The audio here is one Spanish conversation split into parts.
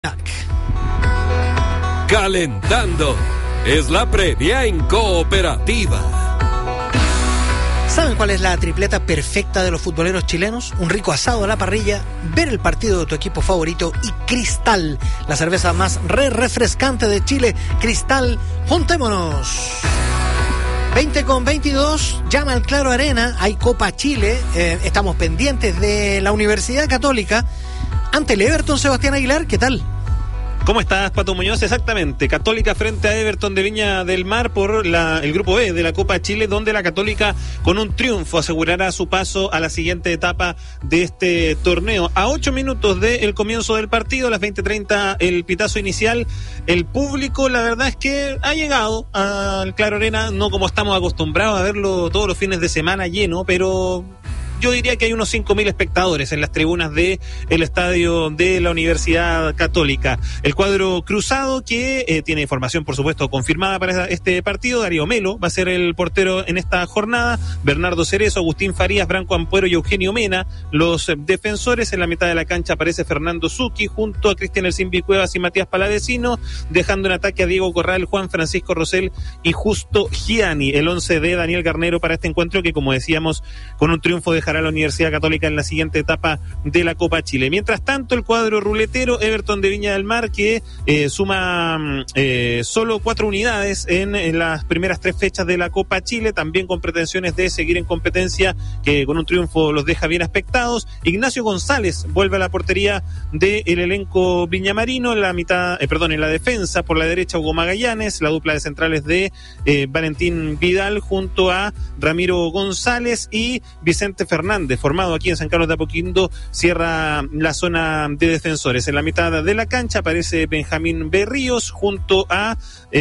Calentando es la previa en Cooperativa. ¿Saben cuál es la tripleta perfecta de los futboleros chilenos? Un rico asado a la parrilla, ver el partido de tu equipo favorito y Cristal, la cerveza más refrescante de Chile. Cristal, juntémonos. 20:22, llama al Claro Arena, hay Copa Chile, estamos pendientes de la Universidad Católica ante el Everton. Sebastián Aguilar, ¿qué tal? ¿Cómo estás, Pato Muñoz? Exactamente, Católica frente a Everton de Viña del Mar por el Grupo B de la Copa Chile, donde la Católica con un triunfo asegurará su paso a la siguiente etapa de este torneo. A 8 minutos del comienzo del partido, a las 20:30 el pitazo inicial. El público, la verdad es que ha llegado al Claro Arena, no como estamos acostumbrados a verlo todos los fines de semana lleno, pero yo diría que hay unos 5.000 espectadores en las tribunas del estadio de la Universidad Católica. El cuadro cruzado que tiene información, por supuesto, confirmada para este partido. Darío Melo va a ser el portero en esta jornada. Bernardo Cerezo, Agustín Farías, Branco Ampuero y Eugenio Mena. Los defensores. En la mitad de la cancha aparece Fernando Zucchi junto a Cristian Elcimbi Cuevas y Matías Palavecino, dejando en ataque a Diego Corral, Juan Francisco Rosell y Justo Gianni. El 11 de Daniel Garnero para este encuentro que, como decíamos, con un triunfo dejará a la Universidad Católica en la siguiente etapa de la Copa Chile. Mientras tanto, el cuadro ruletero Everton de Viña del Mar, que suma solo 4 unidades en las primeras 3 fechas de la Copa Chile, también con pretensiones de seguir en competencia, que con un triunfo los deja bien aspectados. Ignacio González vuelve a la portería del elenco viñamarino. En la mitad, en la defensa por la derecha Hugo Magallanes, la dupla de centrales de Valentín Vidal junto a Ramiro González y Vicente Fernández, formado aquí en San Carlos de Apoquindo, cierra la zona de defensores. En la mitad de la cancha aparece Benjamín Berríos junto a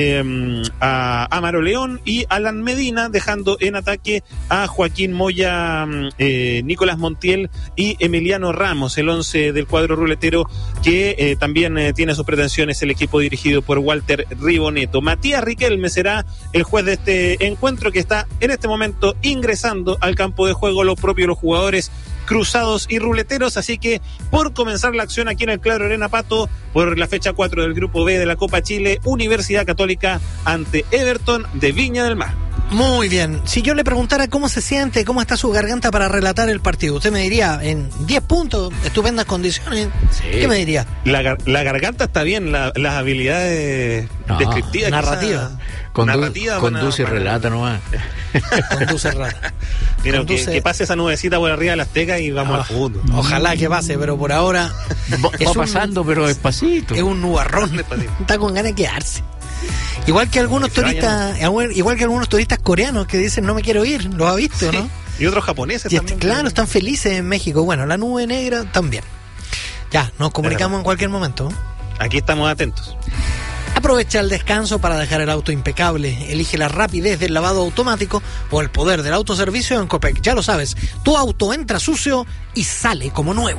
Amaro León y Alan Medina, dejando en ataque a Joaquín Moya, Nicolás Montiel y Emiliano Ramos, el 11 del cuadro ruletero que también tiene sus pretensiones el equipo dirigido por Walter Riboneto. Matías Riquelme será el juez de este encuentro, que está en este momento ingresando al campo de juego los propios los jugadores cruzados y ruleteros, así que por comenzar la acción aquí en el Claro Arena, Pato, por la fecha 4 del Grupo B de la Copa Chile, Universidad Católica ante Everton de Viña del Mar. Muy bien, si yo le preguntara cómo se siente, cómo está su garganta para relatar el partido, usted me diría, en 10 puntos, estupendas condiciones, sí. ¿Qué me diría? La garganta está bien, las habilidades descriptivas, narrativas. Conduce y relata nomás. Conduce, relata. Mira, que pase esa nubecita por arriba de las tecas y vamos al fútbol. Ojalá que pase, pero por ahora va pasando, pero despacito. Es un nubarrón, está con ganas de quedarse. Igual que algunos turistas coreanos que dicen no me quiero ir, los ha visto, sí, ¿no? Y otros japoneses también. Claro, están felices en México. Bueno, la nube negra también. Ya, nos comunicamos en cualquier momento. Aquí estamos atentos. Aprovecha el descanso para dejar el auto impecable. Elige la rapidez del lavado automático o el poder del autoservicio en Copec. Ya lo sabes, tu auto entra sucio y sale como nuevo.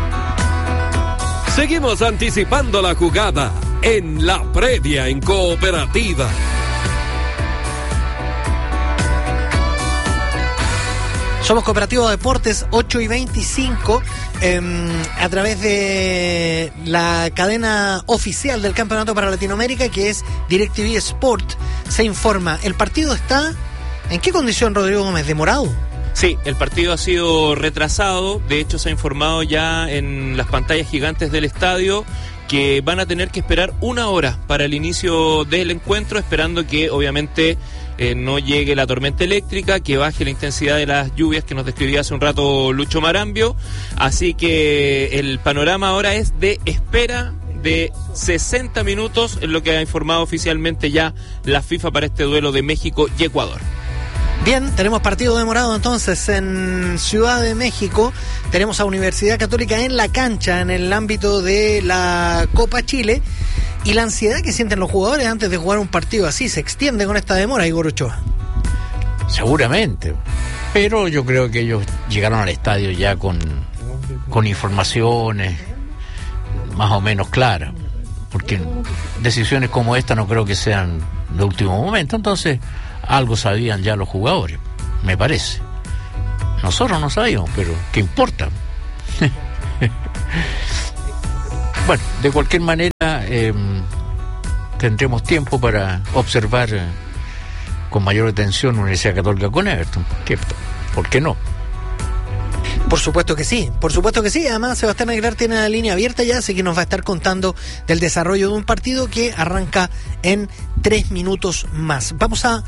Seguimos anticipando la jugada en la previa en Cooperativa. Somos Cooperativo Deportes 8:25 a través de la cadena oficial del Campeonato para Latinoamérica, que es DirecTV Sport. Se informa, el partido está ¿en qué condición, Rodrigo Gómez? ¿Demorado? Sí, el partido ha sido retrasado. De hecho, se ha informado ya en las pantallas gigantes del estadio que van a tener que esperar 1 hora para el inicio del encuentro, esperando que obviamente no llegue la tormenta eléctrica, que baje la intensidad de las lluvias que nos describía hace un rato Lucho Marambio. Así que el panorama ahora es de espera de 60 minutos, en lo que ha informado oficialmente ya la FIFA para este duelo de México y Ecuador. Bien, tenemos partido demorado entonces en Ciudad de México. Tenemos a Universidad Católica en la cancha en el ámbito de la Copa Chile. Y la ansiedad que sienten los jugadores antes de jugar un partido así se extiende con esta demora, Igor Ochoa. Seguramente, pero yo creo que ellos llegaron al estadio ya con informaciones más o menos claras, porque decisiones como esta no creo que sean de último momento, entonces algo sabían ya los jugadores, me parece. Nosotros no sabíamos, pero ¿qué importa? Bueno, de cualquier manera tendremos tiempo para observar con mayor atención Universidad Católica con Everton. ¿Por qué no? Por supuesto que sí. Además, Sebastián Aguilar tiene la línea abierta ya, así que nos va a estar contando del desarrollo de un partido que arranca en 3 minutos más. Vamos a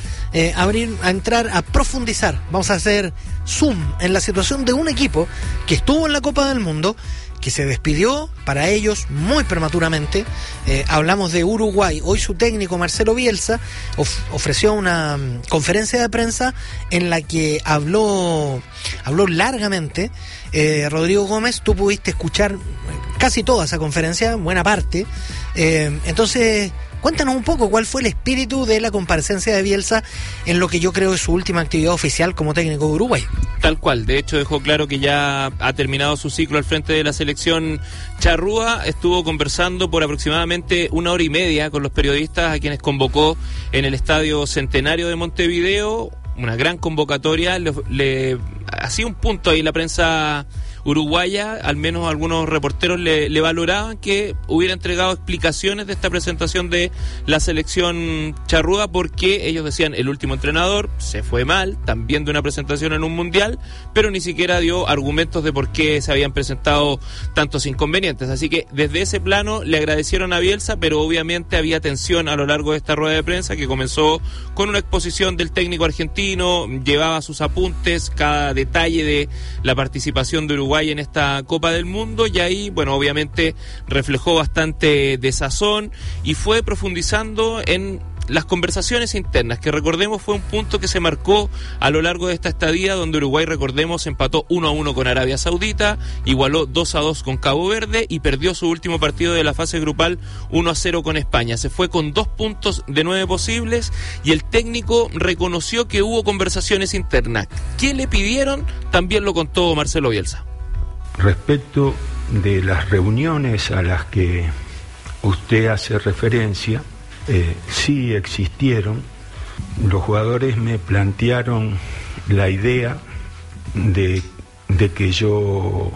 entrar a profundizar. Vamos a hacer zoom en la situación de un equipo que estuvo en la Copa del Mundo, que se despidió para ellos muy prematuramente. Hablamos de Uruguay. Hoy su técnico Marcelo Bielsa ofreció una conferencia de prensa en la que habló largamente. Rodrigo Gómez, tú pudiste escuchar casi toda esa conferencia, buena parte. Entonces, cuéntanos un poco cuál fue el espíritu de la comparecencia de Bielsa en lo que yo creo es su última actividad oficial como técnico de Uruguay. Tal cual, de hecho dejó claro que ya ha terminado su ciclo al frente de la selección charrúa. Estuvo conversando por aproximadamente 1 hora y media con los periodistas a quienes convocó en el Estadio Centenario de Montevideo. Una gran convocatoria, le hacía un punto ahí la prensa uruguaya, al menos algunos reporteros le valoraban que hubiera entregado explicaciones de esta presentación de la selección charrúa, porque ellos decían, el último entrenador se fue mal, también de una presentación en un mundial, pero ni siquiera dio argumentos de por qué se habían presentado tantos inconvenientes. Así que desde ese plano le agradecieron a Bielsa, pero obviamente había tensión a lo largo de esta rueda de prensa, que comenzó con una exposición del técnico argentino, llevaba sus apuntes, cada detalle de la participación de Uruguay en esta Copa del Mundo, y ahí, bueno, obviamente reflejó bastante desazón y fue profundizando en las conversaciones internas, que recordemos fue un punto que se marcó a lo largo de esta estadía, donde Uruguay, recordemos, empató 1-1 con Arabia Saudita, igualó 2-2 con Cabo Verde y perdió su último partido de la fase grupal 1-0 con España. Se fue con 2 puntos de 9 posibles y el técnico reconoció que hubo conversaciones internas. ¿Qué le pidieron? También lo contó Marcelo Bielsa. Respecto de las reuniones a las que usted hace referencia, sí existieron. Los jugadores me plantearon la idea de que yo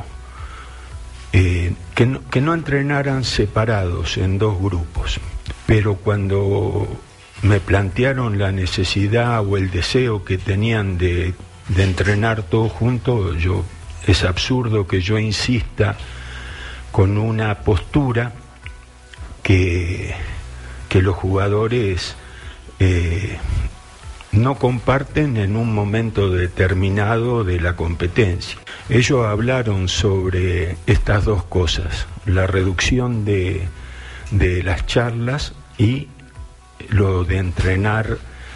que no entrenaran separados en 2 grupos, pero cuando me plantearon la necesidad o el deseo que tenían de entrenar todos juntos, es absurdo que yo insista con una postura que los jugadores no comparten en un momento determinado de la competencia. Ellos hablaron sobre estas 2 cosas, la reducción de las charlas y lo de entrenar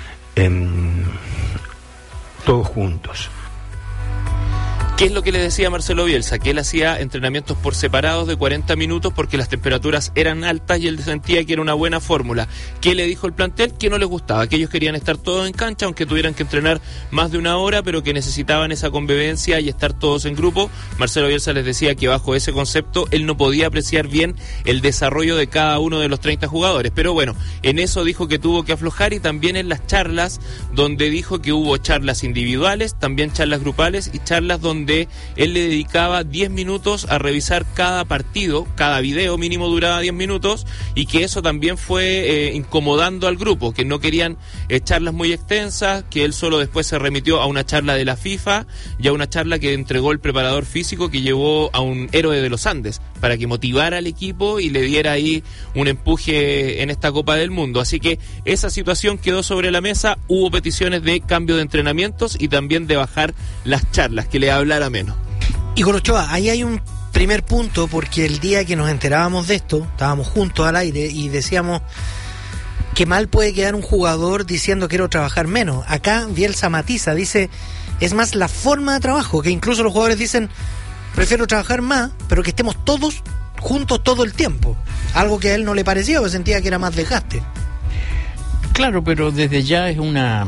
todos juntos. ¿Qué es lo que le decía Marcelo Bielsa? Que él hacía entrenamientos por separados de 40 minutos porque las temperaturas eran altas y él sentía que era una buena fórmula. ¿Qué le dijo el plantel? Que no les gustaba, que ellos querían estar todos en cancha, aunque tuvieran que entrenar más de 1 hora, pero que necesitaban esa convivencia y estar todos en grupo. Marcelo Bielsa les decía que bajo ese concepto él no podía apreciar bien el desarrollo de cada uno de los 30 jugadores. Pero bueno, en eso dijo que tuvo que aflojar, y también en las charlas, donde dijo que hubo charlas individuales, también charlas grupales y charlas donde él le dedicaba 10 minutos a revisar cada partido, cada video mínimo duraba 10 minutos, y que eso también fue incomodando al grupo, que no querían charlas muy extensas, que él solo después se remitió a una charla de la FIFA y a una charla que entregó el preparador físico, que llevó a un héroe de los Andes para que motivara al equipo y le diera ahí un empuje en esta Copa del Mundo. Así que esa situación quedó sobre la mesa. Hubo peticiones de cambio de entrenamientos y también de bajar las charlas, que le hablara menos. Igor Ochoa, ahí hay un primer punto, porque el día que nos enterábamos de esto, estábamos juntos al aire y decíamos que mal puede quedar un jugador diciendo quiero trabajar menos. Acá Bielsa matiza, dice, es más la forma de trabajo, que incluso los jugadores dicen prefiero trabajar más, pero que estemos todos juntos todo el tiempo. Algo que a él no le parecía, porque sentía que era más desgaste. Claro, pero desde ya es una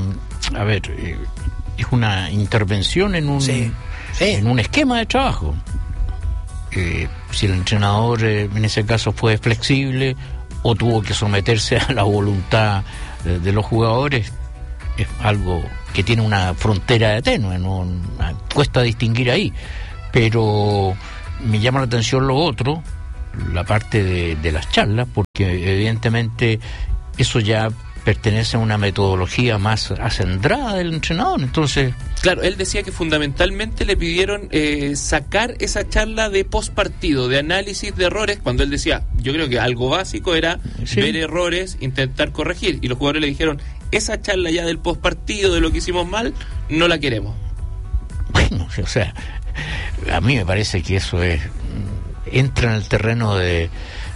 intervención en un en un esquema de trabajo. Si el entrenador en ese caso fue flexible o tuvo que someterse a la voluntad de los jugadores, es algo que tiene una frontera tenue, no cuesta distinguir ahí. Pero me llama la atención lo otro, la parte de las charlas, porque evidentemente eso ya pertenece a una metodología más acendrada del entrenador. Entonces, claro, él decía que fundamentalmente le pidieron sacar esa charla de postpartido, de análisis de errores, cuando él decía, yo creo que algo básico era ver errores, intentar corregir, y los jugadores le dijeron, esa charla ya del postpartido, de lo que hicimos mal, no la queremos. Bueno, o sea, a mí me parece que eso entra en el terreno de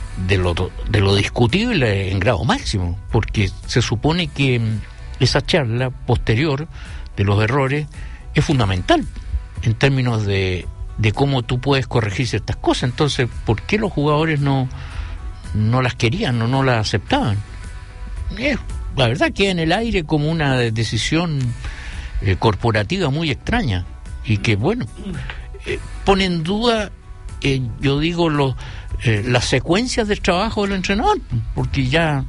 lo discutible en grado máximo, porque se supone que esa charla posterior de los errores es fundamental en términos de cómo tú puedes corregir ciertas cosas. Entonces, ¿por qué los jugadores no las querían o no las aceptaban? La verdad queda en el aire como una decisión corporativa muy extraña, y que, bueno, pone en duda, yo digo, las secuencias del trabajo del entrenador, porque ya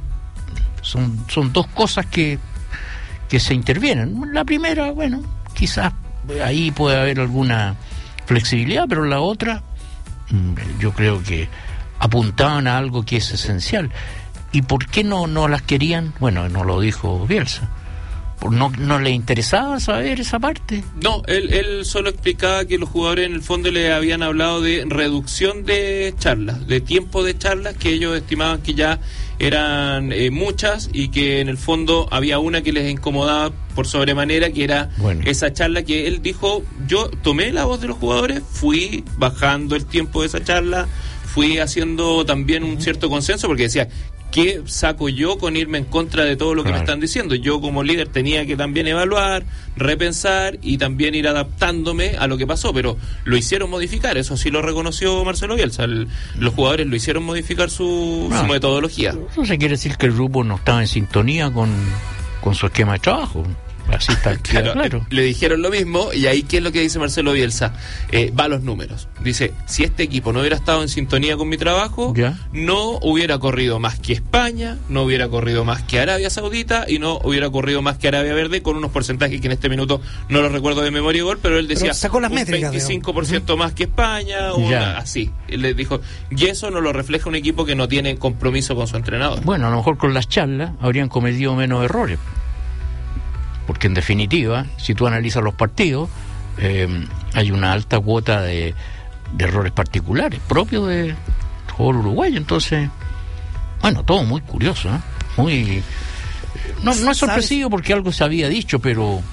son dos cosas que se intervienen. La primera, bueno, quizás ahí puede haber alguna flexibilidad, pero la otra, yo creo que apuntaban a algo que es esencial. ¿Y por qué no las querían? Bueno, no lo dijo Bielsa. ¿No le interesaba saber esa parte? No, él solo explicaba que los jugadores en el fondo le habían hablado de reducción de charlas, de tiempo de charlas, que ellos estimaban que ya eran muchas, y que en el fondo había una que les incomodaba por sobremanera, que era esa charla que él dijo, yo tomé la voz de los jugadores, fui bajando el tiempo de esa charla, fui haciendo también un cierto consenso, porque decía, ¿qué saco yo con irme en contra de todo lo que me están diciendo? Yo como líder tenía que también evaluar, repensar y también ir adaptándome a lo que pasó, pero lo hicieron modificar, eso sí lo reconoció Marcelo Bielsa, los jugadores lo hicieron modificar su metodología. Eso se quiere decir que el grupo no estaba en sintonía con su esquema de trabajo. Así está, claro. Le dijeron lo mismo, y ahí ¿qué es lo que dice Marcelo Bielsa? Va a los números. Dice, si este equipo no hubiera estado en sintonía con mi trabajo, no hubiera corrido más que España, no hubiera corrido más que Arabia Saudita, y no hubiera corrido más que Arabia Verde, con unos porcentajes que en este minuto no los recuerdo de memoria y gol, pero él decía, sacó las métricas, 25% más que España, así. Él le dijo, y eso no lo refleja un equipo que no tiene compromiso con su entrenador. Bueno, a lo mejor con las charlas habrían cometido menos errores. Porque en definitiva, si tú analizas los partidos, hay una alta cuota de errores particulares propios del jugador uruguayo. Entonces, bueno, todo muy curioso, ¿eh? Muy no es sorpresivo, porque algo se había dicho, pero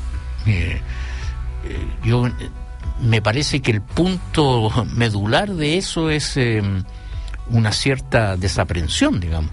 yo me parece que el punto medular de eso es una cierta desaprensión, digamos.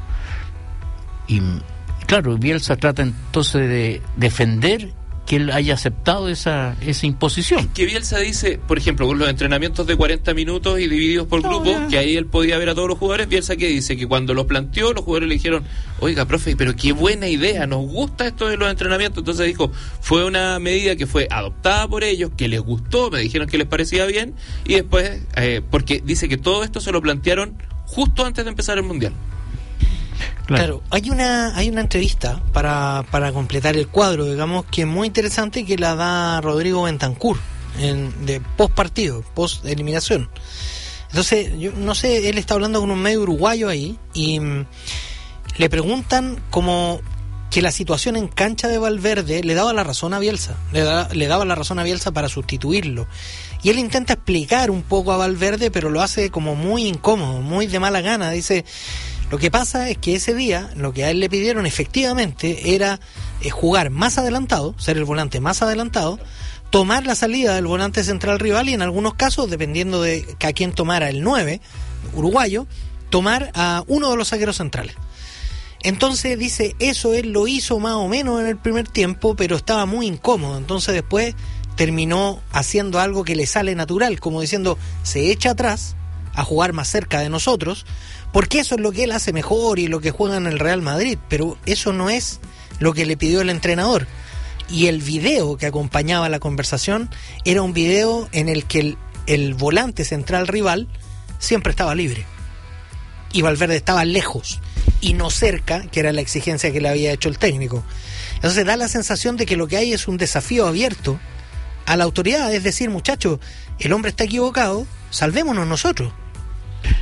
Y claro, Bielsa trata entonces de defender que él haya aceptado esa imposición. Que Bielsa dice, por ejemplo, con los entrenamientos de 40 minutos y divididos por grupos, que ahí él podía ver a todos los jugadores. Bielsa, que dice que cuando los planteó, los jugadores le dijeron, oiga, profe, pero qué buena idea, nos gusta esto de los entrenamientos. Entonces dijo, fue una medida que fue adoptada por ellos, que les gustó, me dijeron que les parecía bien, y después, porque dice que todo esto se lo plantearon justo antes de empezar el Mundial. Claro, hay una entrevista para completar el cuadro, digamos, que es muy interesante, que la da Rodrigo Bentancur de post partido, post eliminación. Entonces, yo no sé, él está hablando con un medio uruguayo ahí y le preguntan como que la situación en cancha de Valverde le daba la razón a Bielsa, le daba la razón a Bielsa para sustituirlo. Y él intenta explicar un poco a Valverde, pero lo hace como muy incómodo, muy de mala gana. Dice, lo que pasa es que ese día lo que a él le pidieron efectivamente era jugar más adelantado, ser el volante más adelantado, tomar la salida del volante central rival y en algunos casos, dependiendo de a quién tomara el 9 uruguayo, tomar a uno de los zagueros centrales. Entonces dice, eso él lo hizo más o menos en el primer tiempo, pero estaba muy incómodo. Entonces después terminó haciendo algo que le sale natural, como diciendo, se echa atrás a jugar más cerca de nosotros, porque eso es lo que él hace mejor y lo que juega en el Real Madrid, pero eso no es lo que le pidió el entrenador. Y el video que acompañaba la conversación era un video en el que el volante central rival siempre estaba libre y Valverde estaba lejos y no cerca, que era la exigencia que le había hecho el técnico. Entonces da la sensación de que lo que hay es un desafío abierto a la autoridad, es decir, muchachos, el hombre está equivocado, salvémonos nosotros.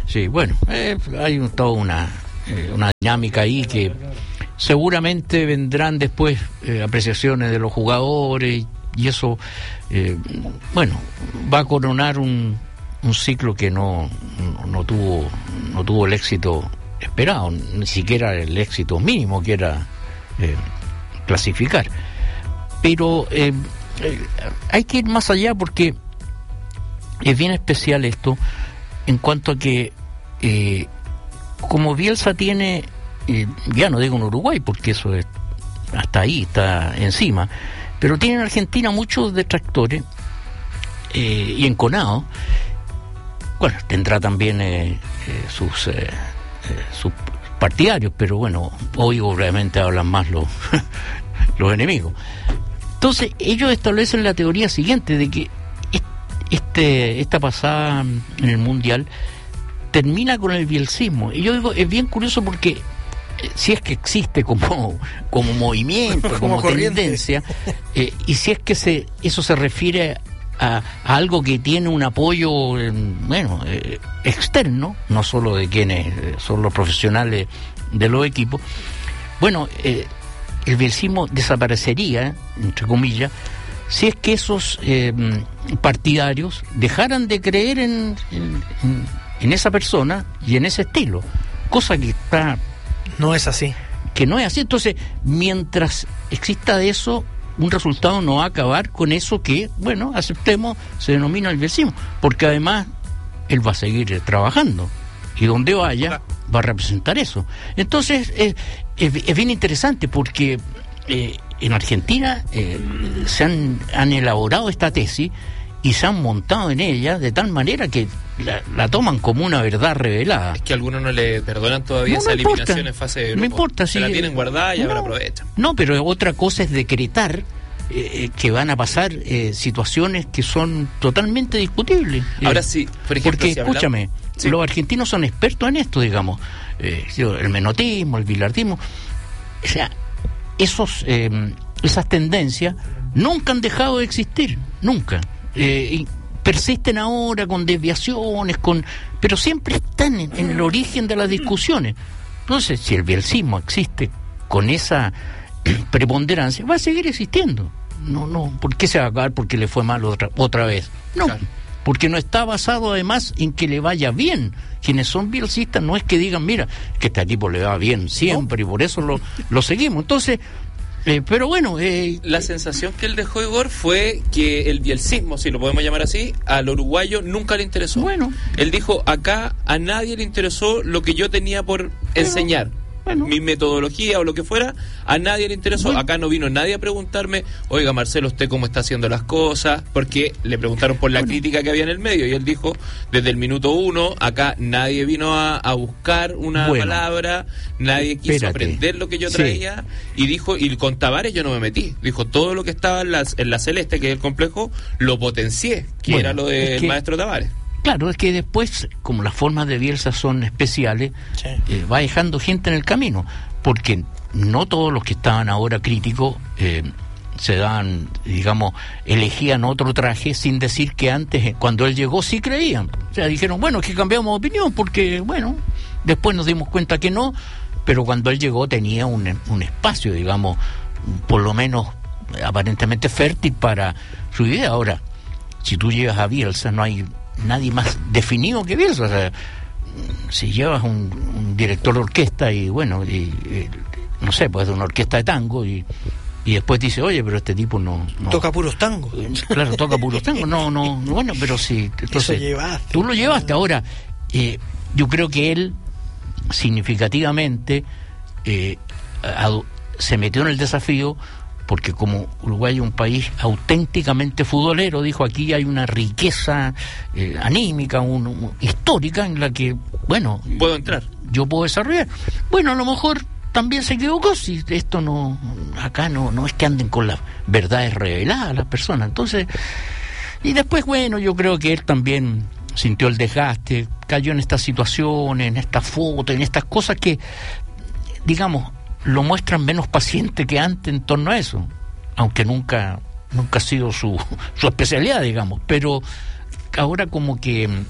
Sí, bueno, hay toda una dinámica ahí que seguramente vendrán después apreciaciones de los jugadores y eso, bueno, va a coronar un ciclo que no tuvo el éxito esperado, ni siquiera el éxito mínimo que era clasificar. Pero hay que ir más allá porque es bien especial esto en cuanto a que como Bielsa tiene, ya no digo en Uruguay porque eso es, hasta ahí está encima, pero tiene en Argentina muchos detractores y enconados. Bueno, tendrá también sus partidarios, pero bueno, hoy obviamente hablan más los enemigos. Entonces ellos establecen la teoría siguiente de que esta pasada en el Mundial termina con el bielsismo. Y yo digo, es bien curioso porque si es que existe como movimiento, como tendencia, y si es que eso se refiere a algo que tiene un apoyo externo, no solo de quienes son los profesionales de los equipos, bueno, el bielsismo desaparecería, entre comillas, si es que esos partidarios dejaran de creer en esa persona y en ese estilo, cosa que no es así. Que no es así. Entonces, mientras exista eso, un resultado no va a acabar con eso que, bueno, aceptemos, se denomina el bielsismo, porque además él va a seguir trabajando y donde vaya va a representar eso. Entonces, es bien interesante porque en Argentina se han elaborado esta tesis y se han montado en ella de tal manera que la toman como una verdad revelada. Es que a algunos no le perdonan todavía esa eliminación en fase de grupo. No importa, se la tienen guardada y ahora aprovechan. No, pero otra cosa es decretar que van a pasar situaciones que son totalmente discutibles. Ahora sí, por ejemplo, porque escúchame, los argentinos son expertos en esto, digamos, el menotismo, el bilardismo, o sea, esas tendencias nunca han dejado de existir, nunca. Y persisten ahora con desviaciones, pero siempre están en el origen de las discusiones. Entonces, si el bielsismo existe con esa preponderancia, va a seguir existiendo. No, ¿por qué se va a acabar porque le fue mal otra vez? No, claro. Porque no está basado además en que le vaya bien. Quienes son bielsistas no es que digan, mira, que este equipo le va bien siempre y por eso lo seguimos. Entonces, pero bueno, la sensación que él dejó, Igor, fue que el bielsismo, si lo podemos llamar así, al uruguayo nunca le interesó. Bueno, él dijo, acá a nadie le interesó lo que yo tenía por enseñar. Bueno. Mi metodología o lo que fuera, a nadie le interesó. Bueno. Acá no vino nadie a preguntarme, oiga, Marcelo, ¿usted cómo está haciendo las cosas? Porque le preguntaron por la crítica que había en el medio y él dijo, desde el minuto 1, acá nadie vino a buscar una palabra, nadie quiso aprender lo que yo traía, y dijo, y con Tavares yo no me metí. Dijo, todo lo que estaba en la Celeste, que es el complejo, lo potencié, que era lo del maestro Tavares. Claro, es que después, como las formas de Bielsa son especiales, va dejando gente en el camino, porque no todos los que estaban ahora críticos se dan, digamos, elegían otro traje sin decir que antes, cuando él llegó, sí creían. O sea, dijeron, bueno, es que cambiamos de opinión, porque, bueno, después nos dimos cuenta que no, pero cuando él llegó tenía un espacio, digamos, por lo menos aparentemente fértil para su idea. Ahora, si tú llegas a Bielsa, no hay nadie más definido que Bielsa. O sea, si llevas un director de orquesta y bueno, no sé, pues de una orquesta de tango y después dice, oye, pero este tipo no toca puros tangos. Claro, toca puros tangos. No, bueno, pero sí, entonces tú lo llevaste. Ahora, yo creo que él significativamente se metió en el desafío, porque como Uruguay es un país auténticamente futbolero, dijo, aquí hay una riqueza anímica, histórica, en la que, bueno, puedo entrar, yo puedo desarrollar. Bueno, a lo mejor también se equivocó, si esto acá no es que anden con las verdades reveladas las personas. Entonces, y después, bueno, yo creo que él también sintió el desgaste, cayó en estas situaciones, en estas fotos, en estas cosas que, digamos, lo muestran menos paciente que antes en torno a eso, aunque nunca ha sido su especialidad, digamos, pero ahora como que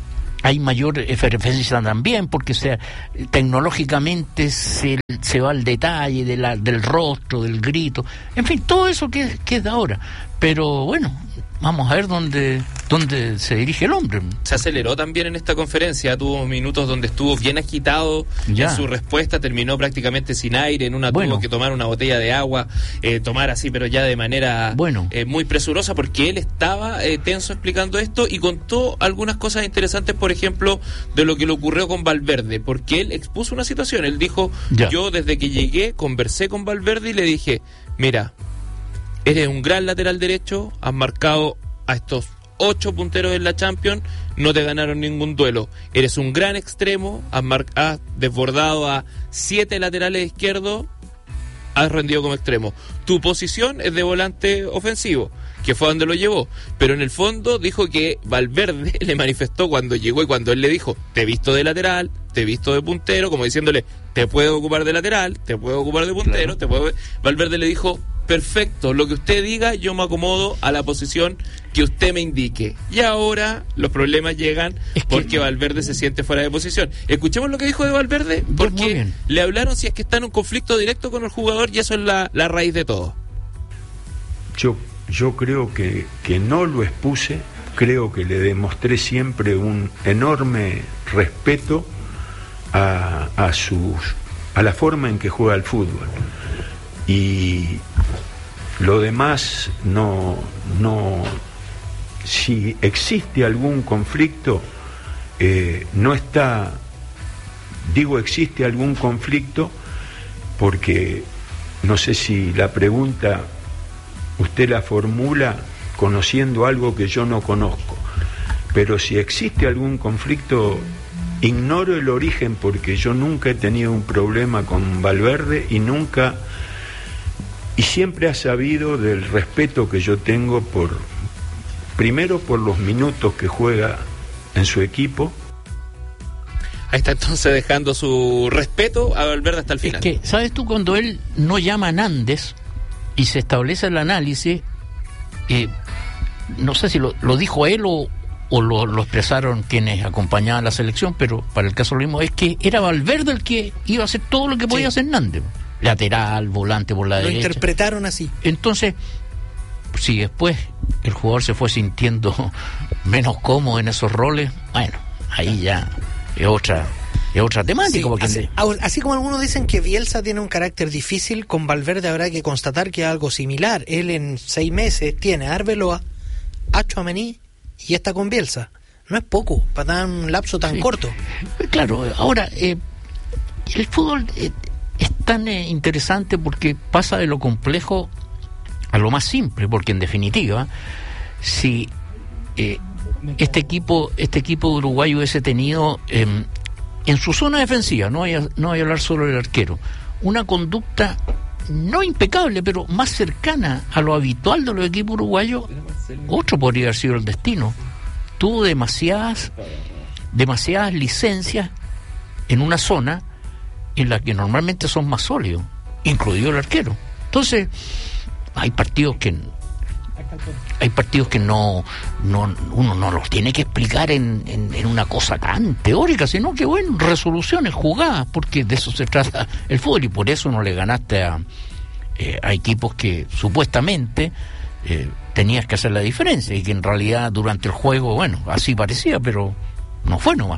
hay mayor efervescencia también, porque tecnológicamente se va al detalle del rostro, del grito, en fin, todo eso que es de ahora. Pero bueno, vamos a ver dónde se dirige el hombre. Se aceleró también en esta conferencia, tuvo minutos donde estuvo bien agitado en su respuesta, terminó prácticamente sin aire, tuvo que tomar una botella de agua, tomar así, pero ya de manera muy presurosa, porque él estaba tenso explicando esto y contó algunas cosas interesantes, por ejemplo, de lo que le ocurrió con Valverde, porque él expuso una situación. Él dijo, yo desde que llegué conversé con Valverde y le dije, mira, eres un gran lateral derecho, has marcado a estos 8 punteros en la Champions, no te ganaron ningún duelo. Eres un gran extremo, has desbordado a 7 laterales izquierdos, has rendido como extremo. Tu posición es de volante ofensivo, que fue donde lo llevó. Pero en el fondo dijo que Valverde le manifestó cuando llegó y cuando él le dijo, te he visto de lateral, te he visto de puntero, como diciéndole, te puedo ocupar de lateral, te puedo ocupar de puntero, Valverde le dijo, perfecto, lo que usted diga, yo me acomodo a la posición que usted me indique. Y ahora los problemas llegan porque Valverde se siente fuera de posición. Escuchemos lo que dijo de Valverde, porque le hablaron si es que está en un conflicto directo con el jugador, y eso es la raíz de todo. Yo creo que no lo expuse, creo que le demostré siempre un enorme respeto a la forma en que juega el fútbol. Y lo demás si existe algún conflicto, existe algún conflicto porque no sé si la pregunta usted la formula conociendo algo que yo no conozco, pero si existe algún conflicto, ignoro el origen, porque yo nunca he tenido un problema con Valverde y siempre ha sabido del respeto que yo tengo primero por los minutos que juega en su equipo. Ahí está entonces dejando su respeto a Valverde hasta el final. Es que, ¿sabes tú? Cuando él no llama a Nández y se establece el análisis, no sé si lo dijo él o lo expresaron quienes acompañaban la selección, pero para el caso lo mismo, es que era Valverde el que iba a hacer todo lo que podía hacer Nández. Lateral, volante por la derecha. Lo interpretaron así. Entonces, si después el jugador se fue sintiendo menos cómodo en esos roles, bueno, ahí ya es otra temática. Sí, así como algunos dicen que Bielsa tiene un carácter difícil, con Valverde habrá que constatar que es algo similar. Él en 6 meses tiene a Arbeloa, a Tchouaméni y está con Bielsa. No es poco para dar un lapso tan corto. Claro, ahora el fútbol es tan interesante porque pasa de lo complejo a lo más simple, porque en definitiva, si este equipo de Uruguay hubiese tenido en su zona defensiva, no voy a hablar solo del arquero, una conducta no impecable, pero más cercana a lo habitual de los equipos uruguayos, otro podría haber sido el destino. Tuvo demasiadas licencias en una zona en la que normalmente son más sólidos, incluido el arquero. Entonces, hay partidos que no uno no los tiene que explicar en una cosa tan teórica, sino que resoluciones, jugadas, porque de eso se trata el fútbol, y por eso no le ganaste a equipos que supuestamente tenías que hacer la diferencia, y que en realidad durante el juego, así parecía, pero no fue nomás.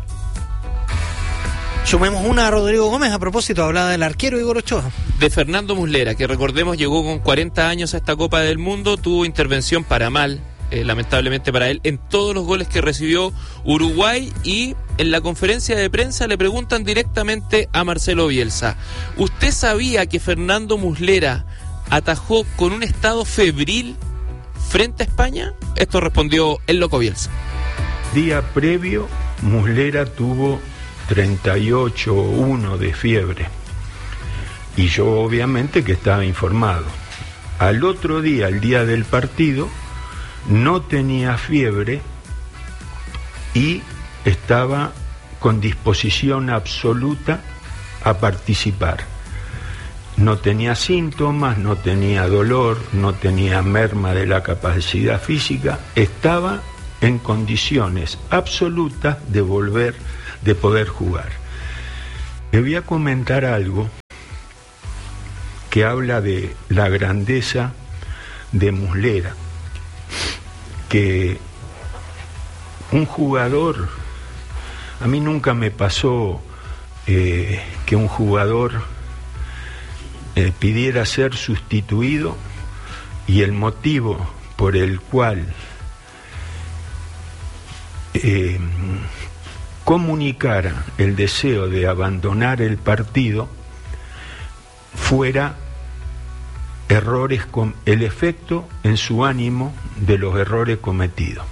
Sumemos una a Rodrigo Gómez a propósito, hablaba del arquero Igor Ochoa. De Fernando Muslera, que recordemos llegó con 40 años a esta Copa del Mundo, tuvo intervención para mal, lamentablemente para él, en todos los goles que recibió Uruguay, y en la conferencia de prensa le preguntan directamente a Marcelo Bielsa, ¿usted sabía que Fernando Muslera atajó con un estado febril frente a España? Esto respondió el loco Bielsa. Día previo, Muslera tuvo 38,1 de fiebre, y yo obviamente que estaba informado. Al otro día, el día del partido, no tenía fiebre y estaba con disposición absoluta a participar. No tenía síntomas, no tenía dolor, no tenía merma de la capacidad física, estaba en condiciones absolutas de poder jugar. Le voy a comentar algo que habla de la grandeza de Muslera, que un jugador, a mí nunca me pasó que un jugador pidiera ser sustituido y el motivo por el cual comunicara el deseo de abandonar el partido fuera errores, con el efecto en su ánimo de los errores cometidos.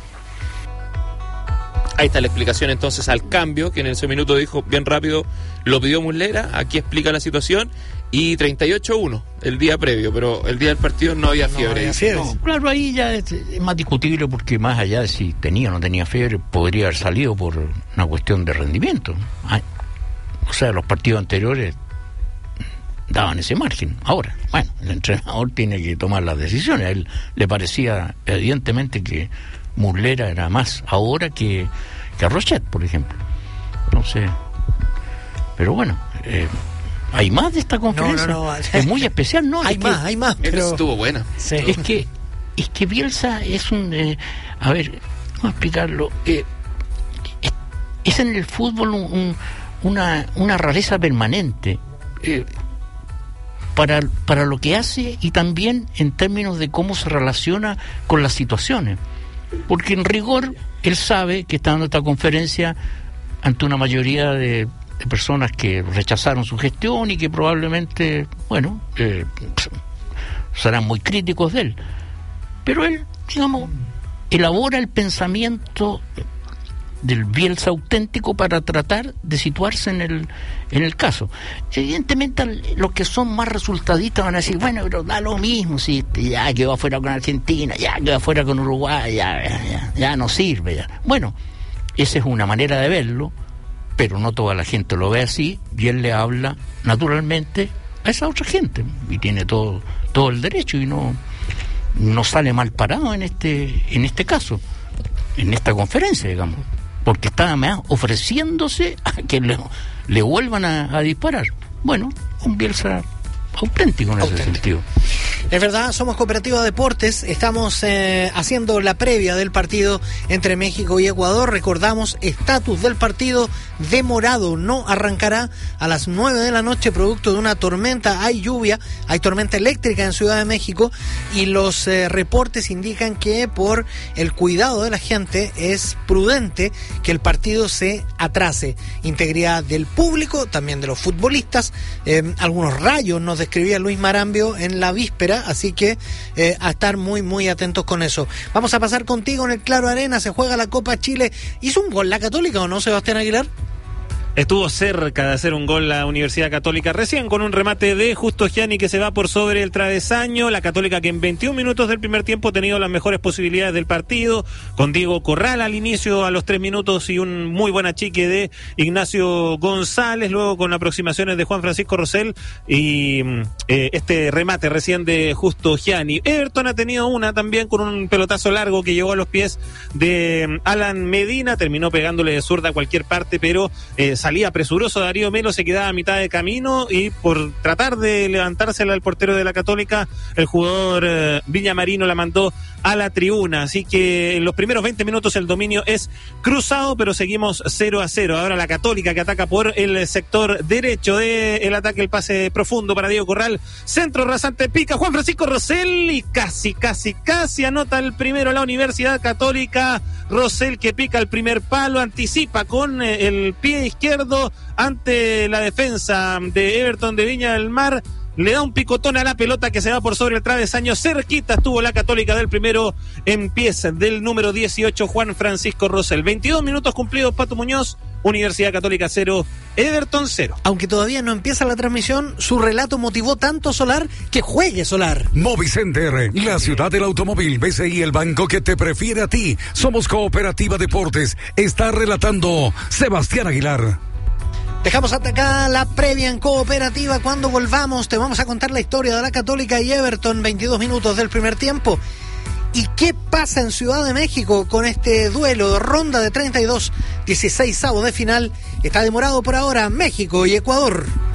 Ahí está la explicación entonces al cambio, que en ese minuto dijo bien rápido, lo pidió Muslera, aquí explica la situación, y 38-1 el día previo, pero el día del partido no había fiebre. No, claro, ahí ya es más discutible, porque más allá de si tenía o no tenía fiebre, podría haber salido por una cuestión de rendimiento. O sea, los partidos anteriores daban ese margen. Ahora, bueno, el entrenador tiene que tomar las decisiones. A él le parecía evidentemente que Muslera era más ahora que Rochet, por ejemplo. Entonces, pero bueno, hay más de esta conferencia. No. Es muy especial, ¿no? Hay más, pero estuvo buena. Sí. Es que Bielsa es un a ver, ¿cómo explicarlo? Es en el fútbol una rareza permanente. Para lo que hace, y también en términos de cómo se relaciona con las situaciones, porque en rigor él sabe que está dando esta conferencia ante una mayoría de personas que rechazaron su gestión y que probablemente, bueno, serán muy críticos de él, pero él, digamos, elabora el pensamiento del Bielsa auténtico para tratar de situarse en el caso. Evidentemente los que son más resultadistas van a decir, bueno, pero da lo mismo, si ya quedó afuera con Argentina, ya quedó afuera con Uruguay, ya no sirve ya. Bueno, esa es una manera de verlo, pero no toda la gente lo ve así, y él le habla naturalmente a esa otra gente, y tiene todo el derecho, y no sale mal parado en este caso, en esta conferencia, digamos, porque está además ofreciéndose a que le vuelvan a disparar. Bueno, un Bielsa auténtico en ese sentido. Es verdad, somos Cooperativa Deportes, estamos haciendo la previa del partido entre México y Ecuador. Recordamos, estatus del partido demorado, no arrancará a las 9 de la noche producto de una tormenta. Hay lluvia, hay tormenta eléctrica en Ciudad de México, y los reportes indican que por el cuidado de la gente es prudente que el partido se atrase. Integridad del público, también de los futbolistas, algunos rayos nos describía Luis Marambio en la víspera, así que a estar muy muy atentos con eso. Vamos a pasar contigo en el Claro Arena, se juega la Copa Chile. ¿Hizo un gol la Católica o no, Sebastián Aguilar? Estuvo cerca de hacer un gol la Universidad Católica recién, con un remate de Justo Gianni que se va por sobre el travesaño. La Católica, que en 21 minutos del primer tiempo ha tenido las mejores posibilidades del partido, con Diego Corral al inicio a los 3 minutos y un muy buen achique de Ignacio González, luego con aproximaciones de Juan Francisco Rosell y este remate recién de Justo Gianni. Everton ha tenido una también con un pelotazo largo que llegó a los pies de Alan Medina, terminó pegándole de zurda a cualquier parte, pero salía presuroso Darío Melo, se quedaba a mitad de camino, y por tratar de levantársela al portero de la Católica, el jugador Villamarino la mandó a la tribuna. Así que en los primeros 20 minutos el dominio es cruzado, pero seguimos 0-0. Ahora la Católica, que ataca por el sector derecho del ataque, el pase profundo para Diego Corral, centro rasante, pica Juan Francisco Rosell y casi anota el primero la Universidad Católica. Rosell, que pica el primer palo, anticipa con el pie izquierdo ante la defensa de Everton de Viña del Mar, le da un picotón a la pelota que se va por sobre el travesaño. Cerquita estuvo la Católica del primero en pies del número 18, Juan Francisco Rosell. 22 minutos cumplidos, Pato Muñoz. Universidad Católica 0, Everton 0. Aunque todavía no empieza la transmisión, su relato motivó tanto Solar que juegue Solar. Movicenter, la ciudad del automóvil, BCI, el banco que te prefiere a ti. Somos Cooperativa Deportes. Está relatando Sebastián Aguilar. Dejamos hasta acá la previa en Cooperativa. Cuando volvamos te vamos a contar la historia de la Católica y Everton, 22 minutos del primer tiempo. ¿Y qué pasa en Ciudad de México con este duelo de ronda de 32, 16avos de final? Está demorado por ahora México y Ecuador.